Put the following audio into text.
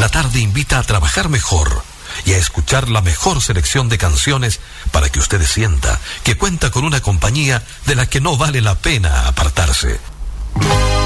la tarde invita a trabajar mejor y a escuchar la mejor selección de canciones para que usted sienta que cuenta con una compañía de la que no vale la pena apartarse.